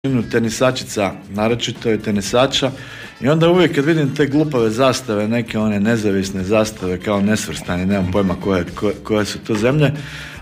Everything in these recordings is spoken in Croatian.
tenisačica, naročito je tenisača, i onda uvijek kad vidim te glupave zastave, neke one nezavisne zastave kao nesvrstani, nemam pojma koje su to zemlje,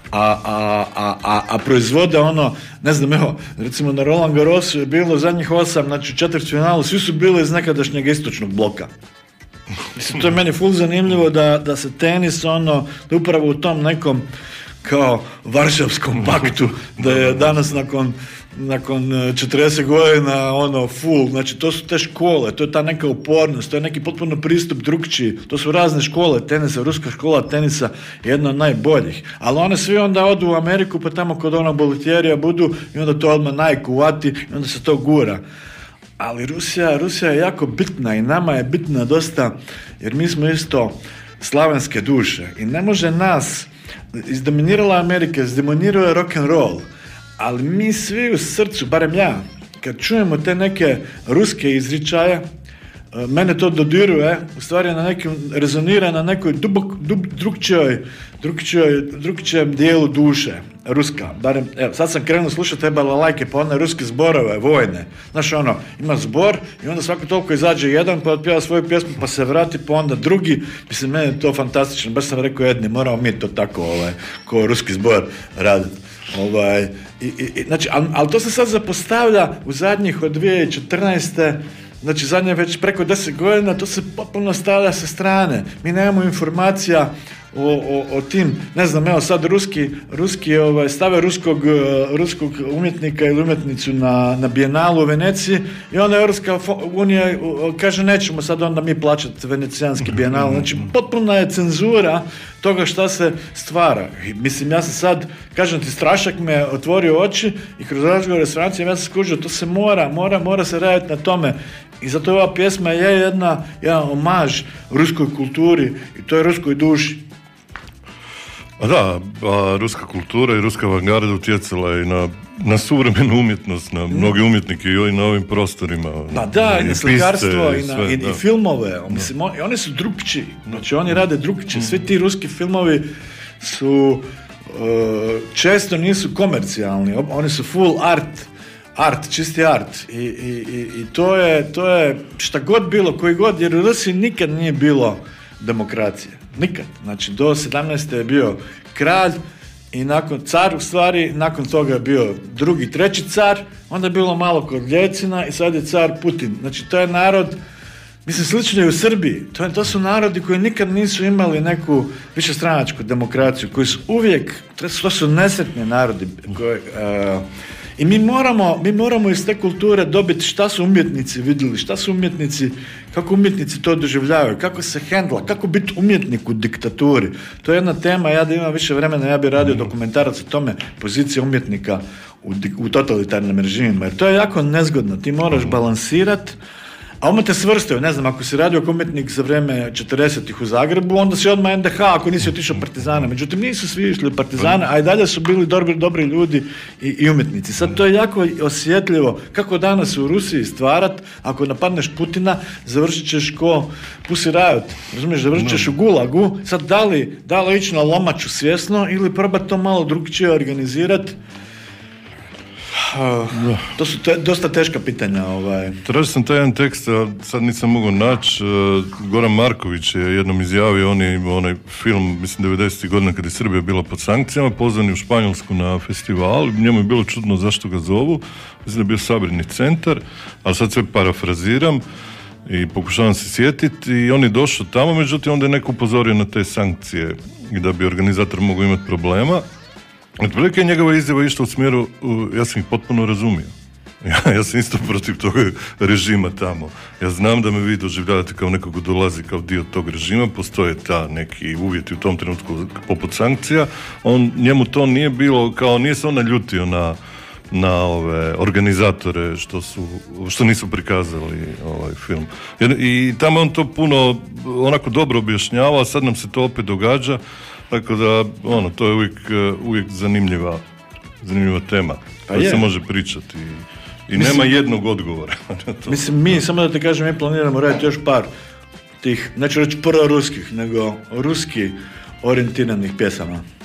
a proizvode ono, ne znam, evo, recimo na Roland Garrosu je bilo zadnjih 8, znači u četvrtfinalu, svi su bili iz nekadašnjeg istočnog bloka. Mislim, to je meni ful zanimljivo da se tenis, ono, da upravo u tom nekom kao Varšavskom paktu, da je danas nakon 40 godina ono full, znači to su te škole, to je ta neka upornost, to je neki potpuno pristup drugčiji, to su razne škole tenisa, ruska škola tenisa je jedna od najboljih, ali one svi onda odu u Ameriku pa tamo kod onog bolitjerija budu i onda to odmah Nike uvati i onda se to gura. Ali Rusija je jako bitna i nama je bitna dosta, jer mi smo isto slavenske duše i ne može nas, izdominirala Amerika, izdominirao je rock and roll, ali mi svi u srcu, barem ja, kad čujemo te neke ruske izričaje, mene to dodiruje, u stvari na nekim, rezonira na nekoj drugčijem dijelu duše, ruska, barem, evo, sad sam krenuo slušati te balalajke, pa one ruske zborove, vojne, znaš ono, ima zbor i onda svako toliko izađe jedan, pa otpjeva svoju pjesmu, pa se vrati, pa onda drugi, mislim, meni je to fantastično, baš sam rekao jedni, moramo mi to tako, ko ruski zbor raditi. Znači, ali to se sad zapostavlja u zadnjih od 2014. Znači zadnje već preko 10 godina to se potpuno stavlja sa strane. Mi nemamo informacija o tim, ne znam, evo sad ruski stave ruskog umjetnika ili umjetnicu na Bijenalu u Veneciji i onda Europska unija kaže nećemo sad onda mi plaćati venecijanski Bijenal. Znači potpuna je cenzura toga šta se stvara. I, mislim, ja sam sad, kažem ti, strašak me otvorio oči i kroz razgovore s Francijom ja sam skužio, to se mora se raditi na tome. I zato ova pjesma je jedan omaž ruskoj kulturi i toj ruskoj duši. A da, ruska kultura i ruska avangarda utjecala je na suvremenu umjetnost, na mnogi umjetnike i na ovim prostorima. Pa da, i na slikarstvo i filmove. Mislim, oni su drugčiji, znači oni rade drugčije. Svi ti ruski filmovi su često nisu komercijalni, oni su full art, čisti art. I to je šta god bilo, koji god, jer u Rusiji nikad nije bilo demokracije. Nikad. Znači do 17. je bio kralj i car u stvari, nakon toga je bio drugi, treći car, onda je bilo malo kod Ljecina i sad je car Putin. Znači to je narod, mislim, slično je u Srbiji. To su narodi koji nikad nisu imali neku višestranačku demokraciju, koji su uvijek, to su nesretni narodi i mi moramo iz te kulture dobiti šta su umjetnici vidjeli, kako umjetnici to doživljavaju, kako se hendla, kako biti umjetnik u diktaturi. To je jedna tema, ja da imam više vremena, ja bih radio dokumentarac o tome, pozicija umjetnika u totalitarnim režimima, jer to je jako nezgodno, ti moraš balansirati. A odmah te svrstaju, ne znam, ako si radio kao umjetnik za vrijeme 40-ih u Zagrebu, onda si odmah NDH ako nisi otišao Partizana. Međutim, nisu svi išli Partizana, a i dalje su bili dobri ljudi i umjetnici. Sad to je jako osjetljivo kako danas u Rusiji stvarat, ako napadneš Putina, završit ćeš ko Pussy Riot, razumiješ, završit ćeš u gulagu. Sad da li ići na lomaču svjesno ili probati to malo drugčije organizirati. To su dosta teška pitanja. Tražio sam taj jedan tekst, a sad nisam mogao naći. Goran Marković je jednom izjavio, on je imao onaj film, mislim 90. godina kad je Srbija bila pod sankcijama, pozvan je u Španjolsku na festival, njemu je bilo čudno zašto ga zovu, mislim da je bio sabirni centar, ali sad sve parafraziram i pokušavam se sjetiti i on je došao tamo, međutim onda je neko upozorio na te sankcije i da bi organizator mogao imati problema. Otprilike njegova izjava išla u smjeru, ja sam ih potpuno razumio. Ja sam isto protiv tog režima tamo. Ja znam da me vi doživljavate kao nekog ko dolazi kao dio tog režima, postoje ta neki uvjeti u tom trenutku poput sankcija. Njemu to nije bilo, kao nije se on naljutio na ove organizatore što nisu prikazali ovaj film. I tamo on to puno onako dobro objašnjava, a sad nam se to opet događa. Tako da, to je uvijek zanimljiva tema. Pa se može pričati i nema jednog odgovora. Mislim, mi, samo da te kažem, mi planiramo raditi još par tih, neću reći proruskih, nego ruski orijentiranih pjesama.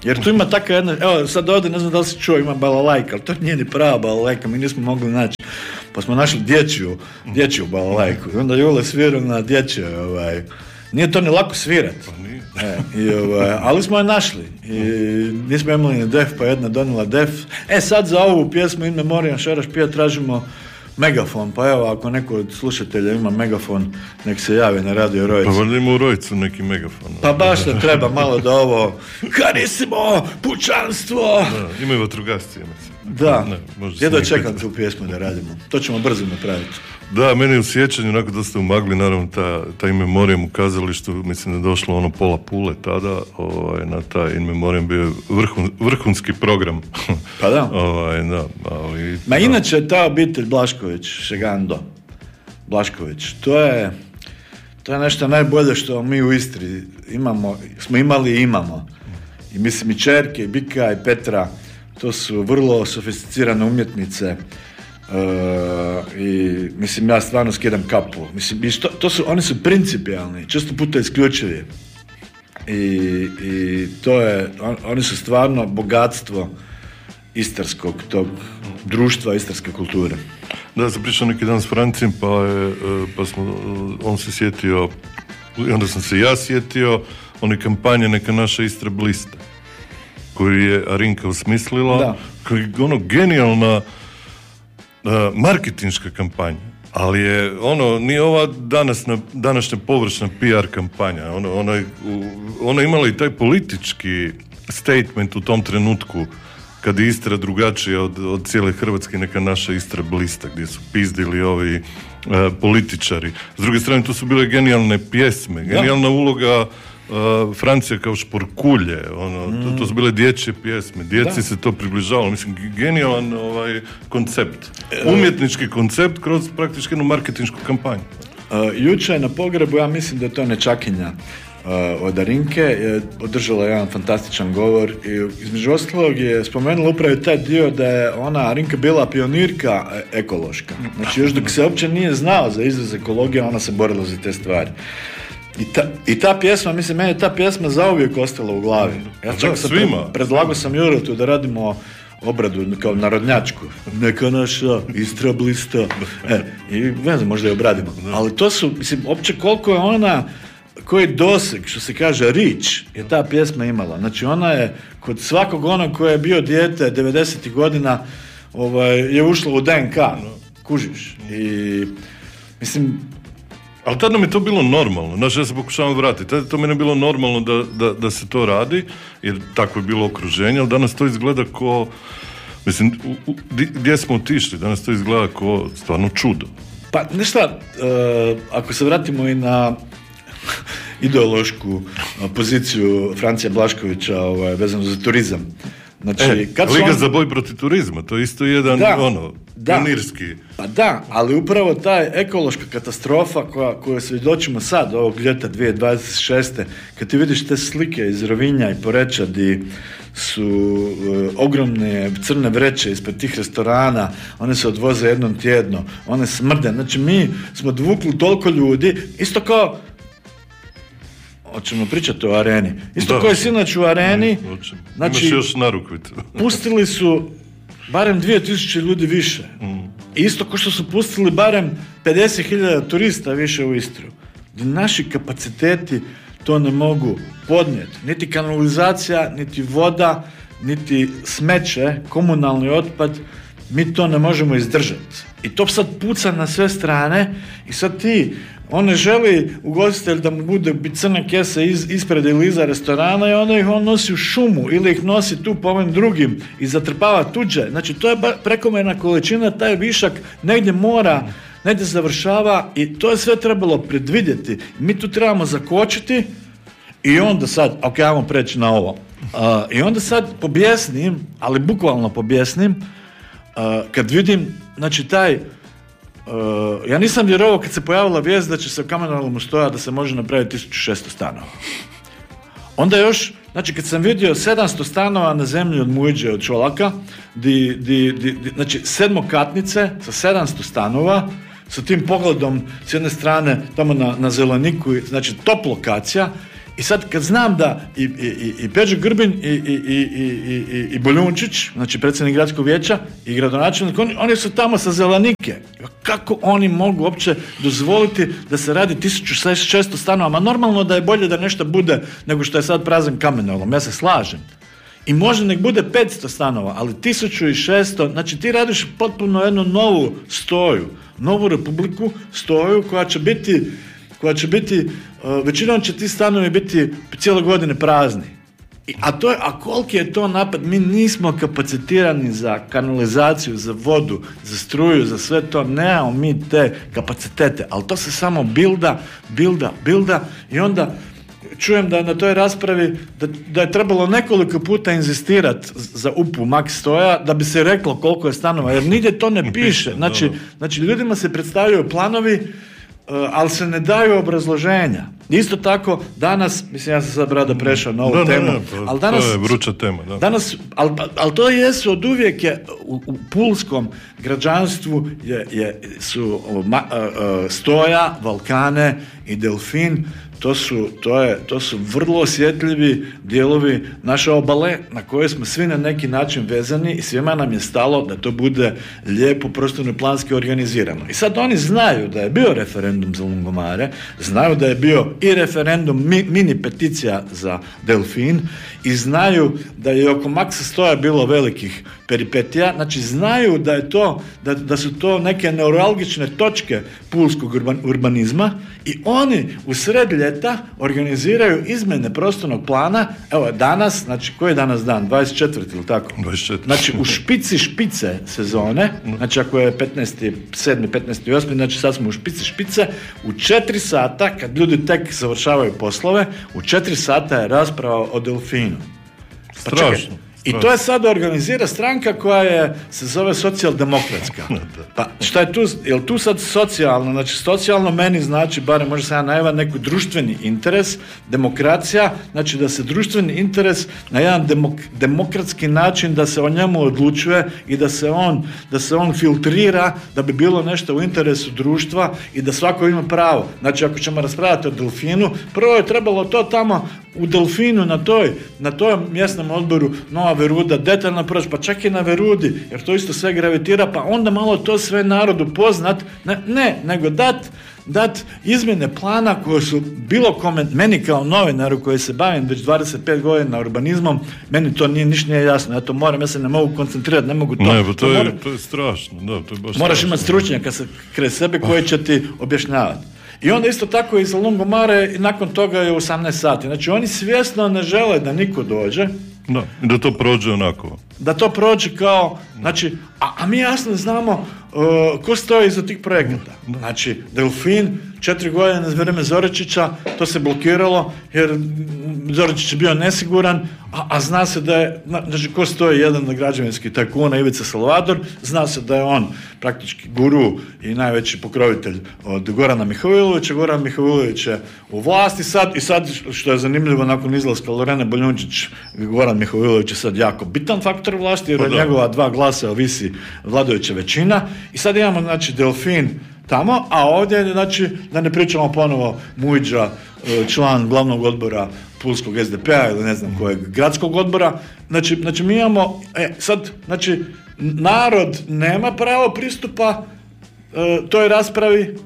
Jer tu ima takva jedna, evo sad ovdje ne znam da li si čuo, ima balalajka, ali to nije ni prava balalajka, mi nismo mogli naći, pa smo našli dječju balalajku i onda Jule svirao na dječje, nije to ni lako svirati. Ali smo je našli i nismo imali ni def, pa jedna donijela def. Sad za ovu pjesmu In Memoriam Šaraš Pija tražimo megafon, pa evo ako neko od slušatelja ima megafon, nek se javi na Radio Rojcu. Pa valjda ima u Rojcu neki megafon. Pa baš da treba malo da ovo Karisimo, pučanstvo. Da, imaju vatrogasci. Da, jedva čekam tu pjesmu da radimo. To ćemo brzo napraviti. Da, meni je u sjećanju onako dosta umagli, naravno ta In Memoriam u kazalištu, mislim da je došlo ono pola Pule tada, na taj In Memoriam bio vrhunski program. Pa da. Ma inače ta obitelj Blašković, Šegando, Blašković, to je nešto najbolje što mi u Istri smo imali i imamo. I mislim i Čerke, i Bika, i Petra, to su vrlo sofisticirane umjetnice. I mislim ja stvarno skidam kapu, mislim oni su principijalni, često puta isključivi i to je, oni su stvarno bogatstvo istarskog tog društva, istarske kulture. Da, sam pričao neki dan s Francijem, on se sjetio i onda sam se ja sjetio one kampanje Neka naša Istra blista koju je Arinka osmislila, koja je genijalna marketinška kampanja, ali je nije ova današnja površna PR kampanja, ona imala i taj politički statement u tom trenutku kad je Istra drugačija od cijele Hrvatske, Neka naša Istra blista, gdje su pizdili ovi političari. S druge strane, tu su bile genijalne pjesme, genijalna uloga Francija kao šporkulje, to su bile dječje pjesme, djeci se to približavalo, mislim, genijalan koncept, umjetnički koncept kroz praktički jednu marketinšku kampanju. Jučer na pogrebu, ja mislim da je to Nečakinja od Arinke, je održala jedan fantastičan govor i između ostalog je spomenula upravo taj dio da je ona Arinka bila pionirka ekološka, znači još dok se uopće nije znao za izraz ekologija, ona se borila za te stvari. I ta pjesma, mislim, meni je ta pjesma zauvijek ostala u glavi. Ja čak predlagao sam Juretu da radimo obradu kao narodnjačku. Neka naša Istra blista. I ne znam, možda je obradimo. Ali to su, mislim, opće koliko je ona, koji doseg, što se kaže, reach, je ta pjesma imala. Znači, ona je, kod svakog onog koji je bio dijete 90-ih godina, je ušla u DNK. Kužiš. I, mislim, ali tada mi je to bilo normalno, znači ja se pokušavam vratiti, tada to mi je bilo normalno da se to radi, jer tako je bilo okruženje, ali danas to izgleda ko, mislim, gdje smo otišli, danas to izgleda ko stvarno čudo. Pa nešto, ako se vratimo i na ideološku poziciju Francija Blaškovića vezano za turizam. Znači, Liga za boj protiv turizma, to je isto jedan pionirski. Pa da, ali upravo ta ekološka katastrofa koju svjedočimo sad, ovog ljeta 2026. Kad ti vidiš te slike iz Rovinja i Poreča gdje su ogromne crne vreće ispred tih restorana, one se odvoze jednom tjedno, one smrde. Znači mi smo dovukli toliko ljudi, isto kao hoćemo pričati o Areni. Isto koji sinoć u Areni, znači, još narukvit. pustili su barem 2000 ljudi više. Isto kao što su pustili barem 50.000 turista više u Istru. Naši kapaciteti to ne mogu podnijeti. Niti kanalizacija, niti voda, niti smeće, komunalni otpad, mi to ne možemo izdržati. I to sad puca na sve strane i sad on ne želi ugostitelj da mu bude crna kesa ispred ili iza restorana i onda ih on nosi u šumu ili ih nosi tu po ovim drugim i zatrpava tuđe. Znači to je prekomjerna količina, taj višak negdje mora, negdje završava i to je sve trebalo predvidjeti. Mi tu trebamo zakočiti i onda sad, ok, ajmo preći na ovo. I onda sad pobjesnim, ali bukvalno pobjesnim, kad vidim, znači ja nisam vjerovao kad se pojavila vijest da će se u Kamenolomu Stoja da se može napraviti 1600 stanova. Onda još, znači kad sam vidio 700 stanova na zemlji od Mujiđe, od Čolaka, znači sedmokatnice sa 700 stanova, sa tim pogledom s jedne strane tamo na Zeleniku, znači top lokacija, I sad kad znam da i Peđa Grbin i Boljunčić, znači predsjednik gradskog vijeća i gradonačelnik, oni su tamo sa Zelenike. Kako oni mogu uopće dozvoliti da se radi 1600 stanova? Ma normalno da je bolje da nešto bude nego što je sad prazan kamenolom, ja se slažem. I može nek bude 500 stanova, ali 1600, znači ti radiš potpuno jednu novu stoju, novu republiku, stoju koja će biti, većinom će ti stanovi biti cijele godine prazni. A koliki je to napad? Mi nismo kapacitirani za kanalizaciju, za vodu, za struju, za sve to. Nemamo mi te kapacitete, ali to se samo bilda i onda čujem da na toj raspravi da je trebalo nekoliko puta inzistirati za UPU Max stoja da bi se reklo koliko je stanova, jer nigdje to ne piše. Znači ljudima se predstavljaju planovi, ali se ne daju obrazloženja. Isto tako danas, mislim ja sam sad rado prešao na ovu temu, ali danas, to je vruća tema. Da. Danas, ali to jesu od uvijek u pulskom građanstvu su Stoja, Valkane i Delfin. To su vrlo osjetljivi dijelovi naše obale na koje smo svi na neki način vezani i svima nam je stalo da to bude lijepo prostorno planski organizirano. I sad oni znaju da je bio referendum za Lungomare, znaju da je bio i referendum mini peticija za Delfin i znaju da je oko Maxa Stoja bilo velikih peripetija, znači znaju da je to, da su to neke neuralgične točke pulskog urbanizma i oni u sred ljeta organiziraju izmjene prostornog plana. Evo danas, znači koji je danas dan? 24. ili tako? 24. Znači u špice sezone, znači ako je 15.7., 15.8., znači sad smo u špice, u 4 sata, kad ljudi tek završavaju poslove, u 4 sata je rasprava o Delfinu. Strašno. I to je sad organizira stranka koja se zove socijaldemokratska. Pa šta je tu, jel tu sad socijalno, znači socijalno meni znači, barem može se ja najavati, neki društveni interes, demokracija, znači da se društveni interes na jedan demokratski način, da se o njemu odlučuje i da se on filtrira da bi bilo nešto u interesu društva i da svako ima pravo. Znači ako ćemo raspravljati o Delfinu, prvo je trebalo to tamo u Delfinu na toj mjesnom odboru Nova Veruda detaljno proći, pa čak i na Verudi, jer to isto sve gravitira, pa onda malo to sve narodu poznat, nego dat izmjene plana koje su bilo kome, meni kao novinaru koji se bavim već 25 godina urbanizmom, meni to ništa nije jasno, ja to moram, ja se ne mogu koncentrirati, ne mogu to. Ne, pa to je strašno, da, to je baš moraš strašno. Imati stručnjaka kraj sebe koji će ti objašnjavati. I onda isto tako i za Lungomare i nakon toga je 18 sati. Znači oni svjesno ne žele da niko dođe. Da to prođe onako. Da to prođe kao, znači, a mi jasno znamo ko stoji iza tih projekata. Znači, Delfin, 4 godine za vrijeme Zorečića, to se blokiralo jer Zorečić je bio nesiguran, a zna se da je, znači ko stoji, jedan od građevinskih tajkuna, Ivica Salvador, zna se da je on praktički guru i najveći pokrovitelj od Gorana Mihovilića. Goran Mihovilić je u vlasti i sad što je zanimljivo, nakon izlaska Lorene Boljunčić, Goran Mihovilić je sad jako bitan faktor vlasti jer od njegova 2 glasa ovisi vladajuća većina i sad imamo znači Delfin tamo, a ovdje znači da ne pričamo ponovo Mujdža, član glavnog odbora pulskog SDP-a ili ne znam kojeg gradskog odbora, znači mi imamo sad, znači narod nema pravo pristupa toj raspravi,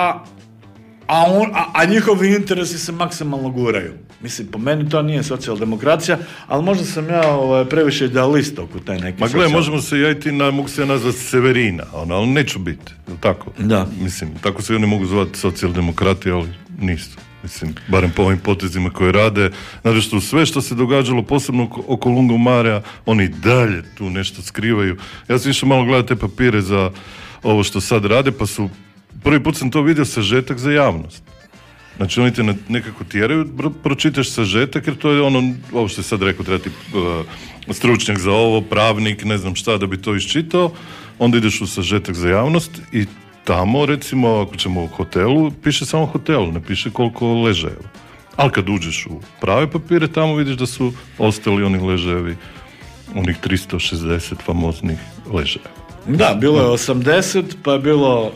a njihovi interesi se maksimalno guraju. Mislim, po meni to nije socijaldemokracija, ali možda sam ja previše idealist oko taj neki socijal. Ma gledaj, možemo se ja i ti mogu se nazvati Severina, ali neću biti, tako? Da. Mislim, tako se oni mogu zvati socijaldemokrati, ali nisu. Mislim, barem po ovim potezima koje rade, znači što sve što se događalo, posebno oko Lungomarea, oni dalje tu nešto skrivaju. Ja sam išao malo gledati te papire za ovo što sad rade, pa prvi put sam to vidio, sažetak za javnost. Znači oni te nekako tjeraju, pročitaš sažetak, jer to je ovo što je sad rekao, treba ti stručnjak za ovo, pravnik, ne znam šta, da bi to iščitao, onda ideš u sažetak za javnost i tamo, recimo, ako ćemo u hotelu, piše samo hotel, ne piše koliko ležajeva. Ali kad uđeš u prave papire, tamo vidiš da su ostali oni ležajevi, onih 360 famoznih ležajeva. Da, bilo je 80, pa je bilo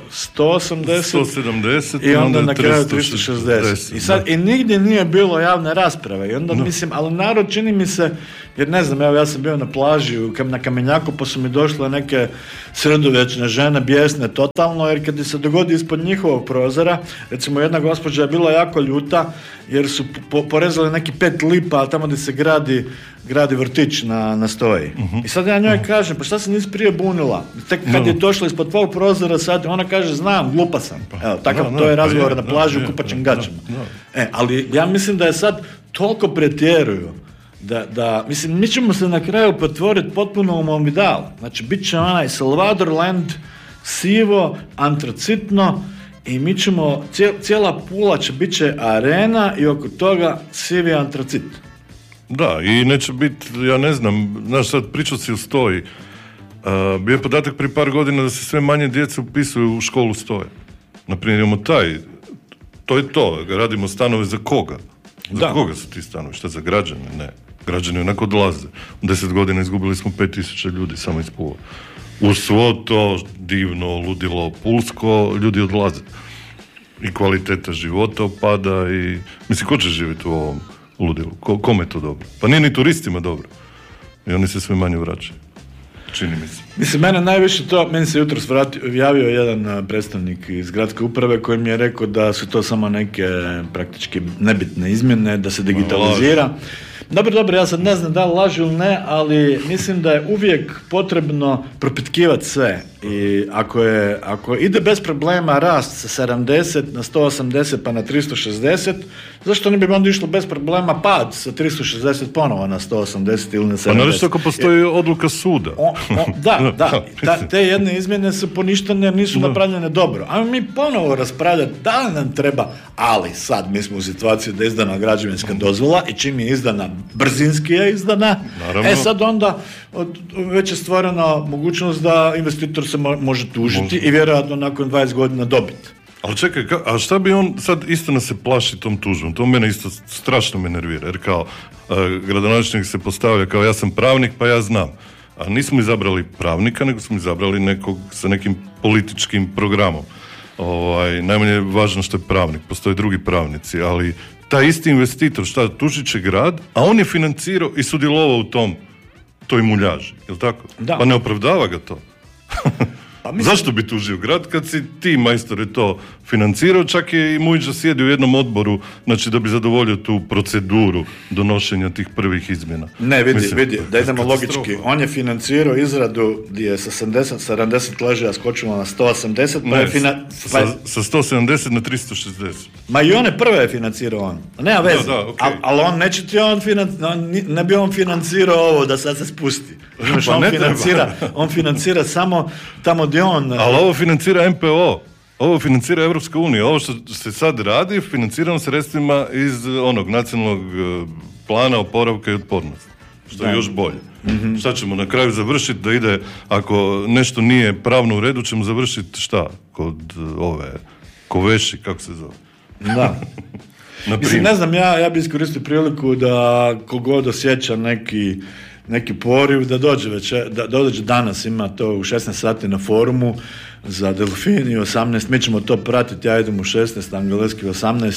170 i onda na kraju 360. I sad, i nigdje nije bilo javne rasprave. I onda mislim, ali narod čini mi se, jer ne znam, evo ja sam bio na plaži na Kamenjaku, pa su mi došle neke sredovječne žene, bijesne totalno, jer kad se dogodi ispod njihovog prozora, recimo jedna gospođa je bila jako ljuta, jer su porezali neki 5 lipa tamo gdje se gradi vrtić na stoji. I sad ja njoj kažem, pa šta se nisi prije bunila? Tek kad je došla ispod tvojeg prozora, sad ona kaže, znam, glupa sam. Evo, takav to je razgovor na plaži u kupaćim gaćama. Ali ja mislim da je sad toliko pretjeruju da, mislim, mi ćemo se na kraju pretvoriti potpuno u Mombidal. Znači, bit će onaj Salvador Land, sivo, antracitno, i mi ćemo, cijela Pula će bit će arena i oko toga sivi antracit. Da, i neće biti, ja ne znam, znaš, sad pričao si u stoji. Bio je podatak prije par godina da se sve manje djece upisuju u školu stoje. Naprimjer, imamo to je to, radimo stanove za koga? Za koga su ti stanovi? Šta, za građane? Ne. Građani onako odlaze. U 10 godina izgubili smo 5000 ljudi samo iz Pule. U svo to divno, ludilo, pulsko, ljudi odlaze. I kvaliteta života opada i... Mislim, ko će živjeti u ovom ludilu? Kome je to dobro? Pa nije ni turistima dobro. I oni se sve manje vraćaju. Čini mi se. Mislim, meni se jutros javio jedan predstavnik iz gradske uprave koji mi je rekao da su to samo neke praktički nebitne izmjene, da se digitalizira. Dobro, ja sad ne znam da li lažu ili ne, ali mislim da je uvijek potrebno propitkivati sve. I ako ide bez problema rast sa 70 na 180 pa na 360, zašto ne bi onda išlo bez problema pad sa 360 ponovo na 180 ili na 70? Pa naravno ako postoji odluka suda. Te jedne izmjene su poništene jer nisu napravljene dobro. Ajmo mi ponovo raspravljati da li nam treba, ali sad mi smo u situaciji da je izdana građevinska dozvola i čim je izdana, brzinski je izdana, sad onda već je stvorena mogućnost da investitor se može tužiti i vjerojatno nakon 20 godina dobiti. Ali čekaj, a šta bi on sad isto se plaši tom tužbom? To mene isto strašno me nervira, jer kao gradonačelnik se postavlja kao ja sam pravnik pa ja znam. A nismo izabrali pravnika, nego smo izabrali nekog sa nekim političkim programom. Najmanje je važno što je pravnik, postoje drugi pravnici, ali taj isti investitor tužit će grad, a on je financirao i sudjelovao u toj muljaži, je li tako? Da. Pa ne opravdava ga to. Zašto bi tužio grad kad si ti, majstore, to financirao? Čak je i Mujića sjedio u jednom odboru, znači da bi zadovoljio tu proceduru donošenja tih prvih izmjena. Ne, vidi, da idemo logički. On je financirao izradu gdje je sa 70 ležaja skočilo na 180, pa je sa 170 na 360. Ma i one prve je financirao on. Nema veze. Okay. Ali on neće ti ne bi on financirao ovo da sad se spusti. On financira samo tamo gdje on... Ali ovo financira MPO. Ovo financira Evropska unija. Ovo što se sad radi, financirano sredstvima iz onog nacionalnog plana oporavka i otpornosti. Što je još bolje. Mm-hmm. Šta ćemo na kraju završiti da ide, ako nešto nije pravno u redu, ćemo završiti šta? Kod ove Koveši, kako se zove? Da. Mislim, ne znam, ja bi iskoristio priliku da kogod osjeća neki poriv, da dođe danas, ima to u 16 sati na forumu za Delfini 18, mi ćemo to pratiti, ja idem u 16, Angleski 18,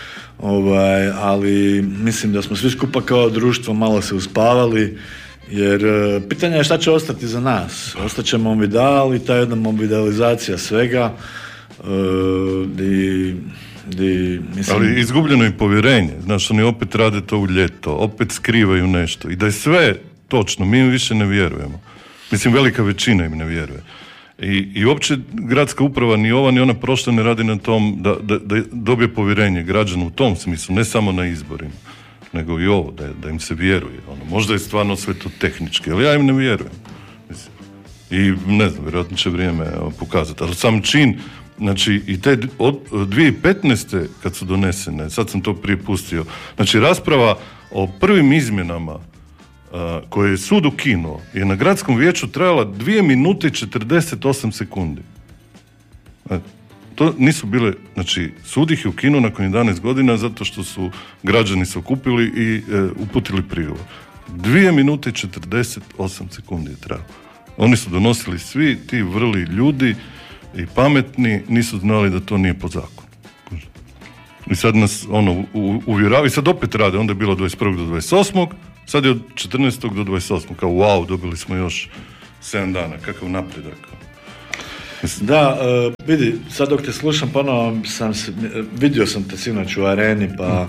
ali mislim da smo svi skupa kao društvo malo se uspavali, jer pitanje je šta će ostati za nas. Ostaće Mombidal i ta jedna mombidalizacija svega, mislim... Ali izgubljeno je povjerenje, znaš, oni opet rade to u ljeto, opet skrivaju nešto i da je sve točno, mi im više ne vjerujemo. Mislim, velika većina im ne vjeruje. I uopće gradska uprava, ni ova ni ona prošla, ne radi na tom da dobije povjerenje građana u tom smislu, ne samo na izborima, nego i ovo, da im se vjeruje. Možda je stvarno sve to tehnički, ali ja im ne vjerujem. Mislim. I ne znam, vjerojatno će vrijeme pokazati. Ali sam čin, znači i te od 2015. kad su donesene, sad sam to prije pustio, znači rasprava o prvim izmjenama koje je sud ukinuo je na gradskom vijeću trajala 2 minute i 48 sekundi. To nisu bile, znači sud ih je ukinuo nakon 11 godina zato što su građani se okupili i uputili prigovor. 2 minute i 48 sekundi je trajalo. Oni su donosili svi ti vrli ljudi i pametni, nisu znali da to nije po zakonu. I sad nas uvjeravaju, i sad opet rade, onda je bilo 21. do 28. Sad je od 14. do 28. Kao wow, dobili smo još 7 dana, kakav napredak. Da, vidi, sad dok te slušam, ponovno vidio sam te sinoć u areni, pa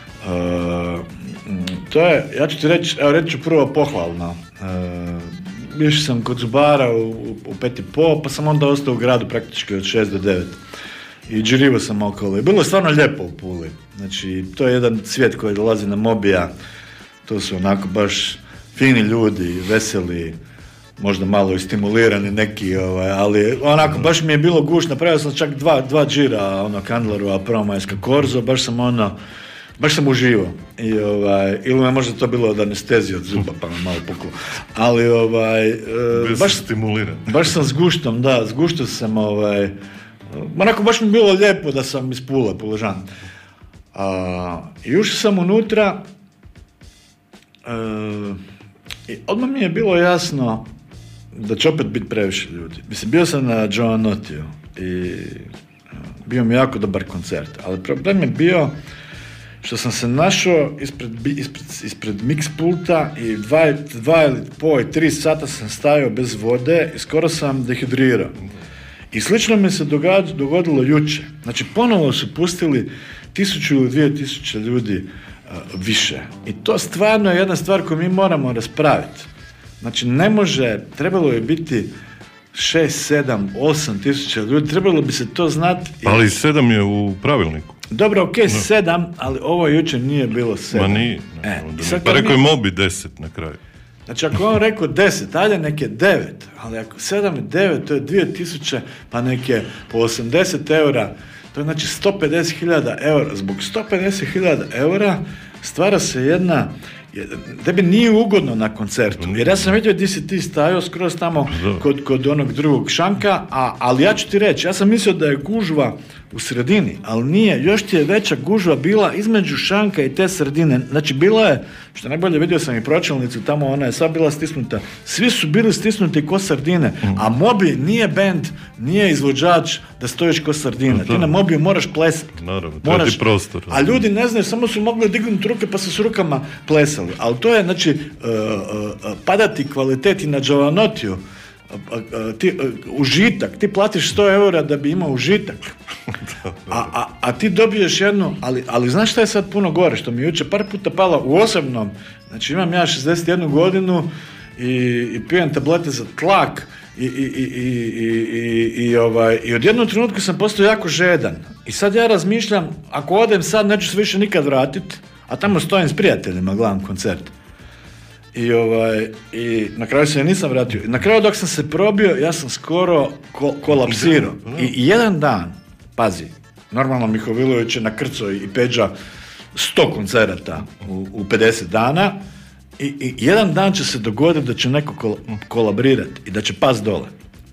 to je, ja ću ti reći, evo reći ću prvo pohvalno. Išao sam kod zubara u 5:30, pa sam onda ostao u gradu praktički od 6 do 9. I džirivo sam okolo. I bilo je stvarno lijepo u Puli. Znači, to je jedan svijet koji dolazi na Mobija. To su onako baš fini ljudi, veseli, možda malo i stimulirani neki, ali onako baš mi je bilo gušno. Napravio sam čak dva džira, Kandlerova prvomajska korzo, baš sam uživao. Ili me možda to bilo od anestezije od zuba, pa me malo puklo. Ali baš stimuliran. Baš sam s guštom sam onako baš mi je bilo lijepo da sam iz Pule, Puležan. I ušao sam unutra i odmah mi je bilo jasno da će opet biti previše ljudi. Mislim, bio sam na Giovanottiju i bio mi jako dobar koncert, ali problem je bio što sam se našao ispred mix pulta i 2,5-3 sata sam stajao bez vode i skoro sam dehidrirao. I slično mi se dogodilo juče. Znači, ponovo su pustili 1000 ili 2000 ljudi više. I to stvarno je jedna stvar koju mi moramo raspraviti. Znači, ne može, trebalo je biti 6, 7, 8 tisuća ljudi, trebalo bi se to znati. Ali 7 je u pravilniku. Dobro, ok, 7, ali ovo jučer nije bilo 7. Ma nije. Pa rekao je Mobi 10 na kraju. Znači, ako on rekao 10, ajde neke 9, ali ako 7 i 9, to je 2000, pa neke po 80 eura, to je znači 150.000 eura. Zbog 150.000 eura stvara se jedna, tebi nije ugodno na koncertu, jer ja sam vidio gdje si ti stajao skroz tamo kod onog drugog šanka, ali ja ću ti reći, ja sam mislio da je gužva u sredini, ali nije, još ti je veća gužva bila između šanka i te sredine. Znači, bila je, što najbolje, vidio sam i pročelnicu tamo, ona je sva bila stisnuta, svi su bili stisnuti ko sardine, a Mobi nije band, nije izvođač da stojiš ko sardine, ti na Mobiju moraš plesati. Naravno, to je prostor. A ljudi ne znaju, samo su mogli dignuti ruke pa su s rukama plesali, ali to je, znači, padati kvaliteti na Giovanottiju, užitak, ti platiš 100 eura da bi imao užitak, a ti dobiješ jednu, ali znaš šta je sad puno gore, što mi je jučer par puta palo u osobnom, znači imam ja 61 godinu i pijem tablete za tlak i od jednog trenutku sam postao jako žedan i sad ja razmišljam, ako odem sad neću se više nikad vratiti, a tamo stojim s prijateljima, gledam koncert. I na kraju se ja nisam vratio. Na kraju dok sam se probio, ja sam skoro kolapsirao. I jedan dan, pazi, normalno Mihovilović je nakrcao i Peđa 100 koncerata u 50 dana i jedan dan će se dogoditi da će neko kolabrirati i da će pas dole.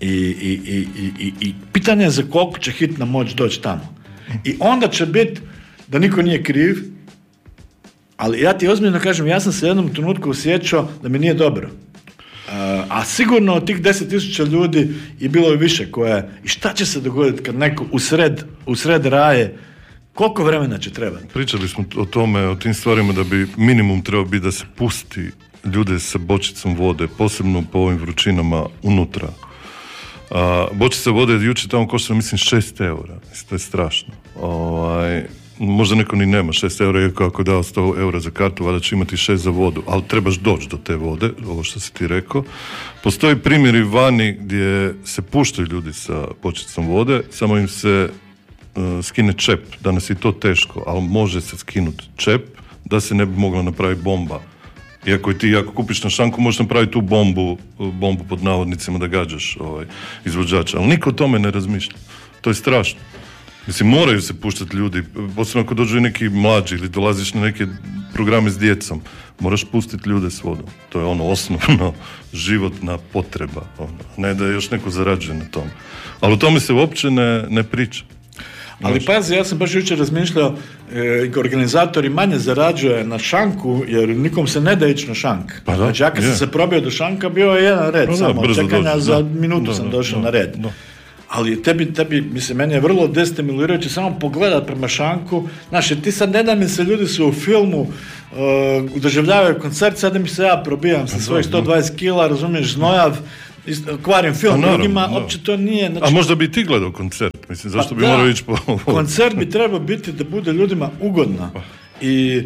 I pitanje je za koliko će hitna moć doći tamo. I onda će biti da niko nije kriv, ali ja ti ozbiljno kažem, ja sam se jednom trenutku osjećao da mi nije dobro. A sigurno od tih 10.000 ljudi je bilo i više koje... I šta će se dogoditi kad neko usred raje, koliko vremena će trebati? Pričali smo o tome, o tim stvarima da bi minimum trebao biti da se pusti ljude sa bočicom vode, posebno po ovim vrućinama unutra. Bočica vode jučer tamo koštala, mislim, 6 eura. Mislim, to je strašno. Možda neko ni nema 6 eura, iako ako dao 100 eura za kartu, valjda će imati 6 za vodu, ali trebaš doći do te vode, ovo što si ti rekao. Postoji primjeri vani gdje se puštaju ljudi sa bočicom vode, samo im se skine čep, danas je to teško, ali može se skinuti čep da se ne bi mogla napraviti bomba. Iako ti, ako kupiš na šanku, možeš napraviti tu bombu pod navodnicima da gađaš izvođača, ali niko o tome ne razmišlja. To je strašno. Mislim, moraju se puštati ljudi, posebno ako dođu i neki mlađi ili dolaziš na neke programe s djecom, moraš pustiti ljude s vodom. To je osnovno životna potreba. Ne da još neko zarađuje na tom. Ali o tome se uopće ne priča. Ali pazi, ja sam baš jučer razmišljao, organizatori manje zarađuje na šanku, jer nikom se ne da ići na šank. Pa da, znači, ja kad sam se probio do šanka, bio je jedan red, samo čekanja, za minutu sam došao na red. Ali tebi, mislim, meni je vrlo destimulirajuće samo pogledat prema šanku. Znaš, jer ti sad ne da mi se, ljudi su u filmu, doživljavaju koncert, sad da mi se ja probijam sa svojih 120 kila, razumiješ, znojav, kvarim film, drugima, uopće to nije... Znači, a možda bi ti gledao koncert, mislim, zašto bi morao ići po... Koncert bi trebao biti da bude ljudima ugodna. I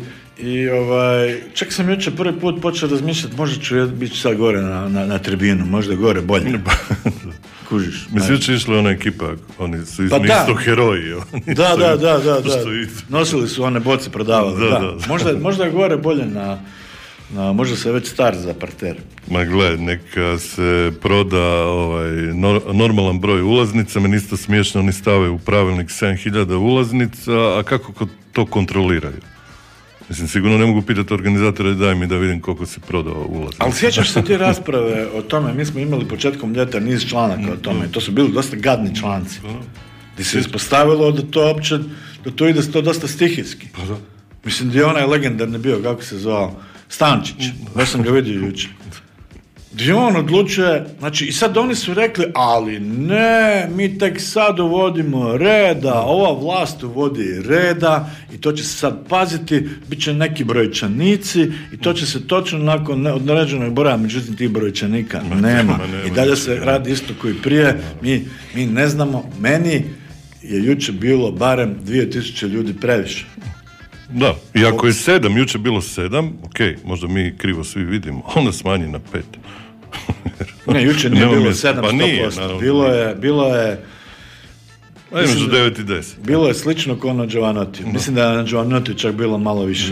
čak sam jučer prvi put počeo razmišljati, možda ću biti sad gore na tribinu, možda gore bolje. Kužiš. Mislim, jučer išla ona ekipa, oni su isto heroji. Da. Nosili su one boce, prodavali. Možda je gore bolje možda se već star za parter. Ma gle, neka se proda normalan broj ulaznica, meni isto smiješno, oni stave u pravilnik 7000 ulaznica, a kako to kontroliraju? Mislim, sigurno ne mogu pitati organizatore, daj mi da vidim koliko si prodao ulaznica. Ali sjećaš se ti rasprave o tome, mi smo imali početkom ljeta niz članaka o tome, to su bili dosta gadni članci, gdje se ispostavilo da to ide dosta stihijski. Mislim, gdje je onaj legendarni bio, kako se zvao, Stančić, ja sam ga vidio jučer. Gdje on odlučuje, znači i sad oni su rekli, ali ne, mi tek sad uvodimo reda, ova vlast uvodi reda i to će se sad paziti, bit će neki brojčanici i to će se točno nakon određenog broja, međutim tih brojčanika nema. I dalje se radi isto koji prije, mi ne znamo, meni je jučer bilo barem 2000 ljudi previše. Da, i ako je 7, jučer bilo 7, ok, možda mi krivo svi vidimo, onda smanji na 5. Ne, jučer nije bilo 7, pa 100%. Nije, bilo je među 9 i 10. Bilo je slično kao na Giovanotiju. Mislim da je na Giovanotiju čak bilo malo više.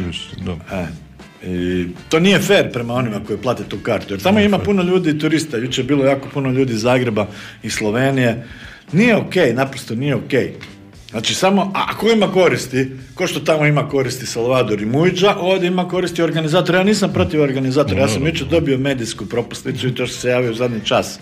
I to nije fair prema onima koji plate tu kartu, jer tamo ima puno ljudi i turista. Jučer je bilo jako puno ljudi iz Zagreba i Slovenije. Nije okej, naprosto nije okej. Znači samo, ako ima koristi, ko što tamo ima koristi Salvador i Mujiđa, ovdje ima koristi organizator. Ja nisam protiv organizatora, ja sam jučer dobio medijsku propusnicu i to što se javio u zadnji čas.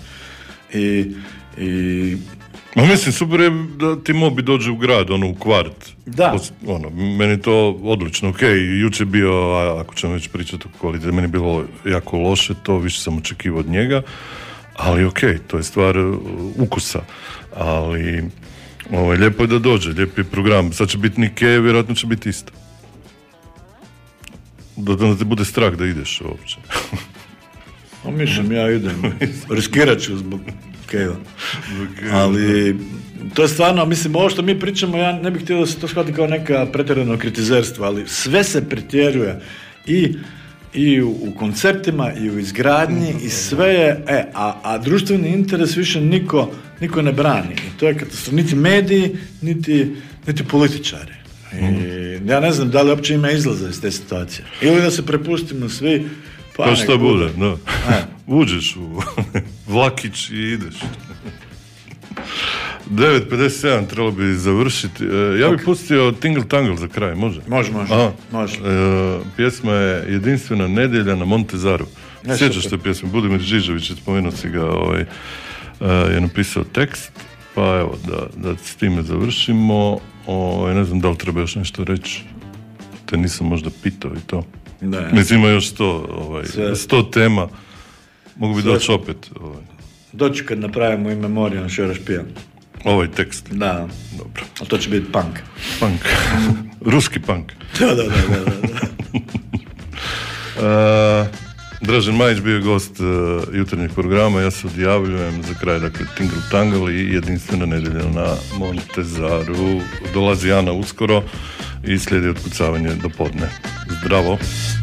Ma mislim, super je da ti mobi dođe u grad, u kvart. Da. Meni je to odlično, ok, jučer bio, ako ćemo već pričati o kvaliteti, meni je bilo jako loše, to više sam očekivao od njega, ali ok, to je stvar ukusa, ali... lijepo je da dođe, lijep je program. Sad će biti Nike, vjerojatno će biti isto. Da te bude strah da ideš uopće. Mislim, ja idem. Riskirat ću zbog Keva. Ali to je stvarno, mislim, ovo što mi pričamo, ja ne bih htio da se to shvati kao neka pretjerano kritizerstvo, ali sve se pretjeruje i u koncertima i u izgradnji i sve je, a društveni interes više niko ne brani. I to je katastrofa. Niti mediji, niti političari. I ja ne znam da li uopće ima izlaza iz te situacije. Ili da se prepustimo svi, pa što bude, da. Uđeš u vlakić i ideš. 9:57 trebalo bi završiti. Ja bih pustio Tingle Tangle za kraj, može? Može. Pjesma je Jedinstvena nedjelja na Montezaru. Sjećaš te pjesme? Budimir Žižević, spomenuo si ga, je napisao tekst, pa evo, da s time završimo. Ne znam da li treba još nešto reći. Te nisam možda pitao i to. Mislim, ima još 100 tema. Mogu bi doći opet. Doći kad napravimo i memoriju, što još pijem. Ovaj tekst. Da. Dobro. A to će biti punk. Punk. Ruski punk. Da. Dražen Majić bio je gost jutarnjeg programa, ja se odjavljujem za kraj, dakle, Tingle Tangle i Jedinstvena nedjelja na Montezaru. Dolazi Ana uskoro i slijedi otkucavanje do podne. Zdravo!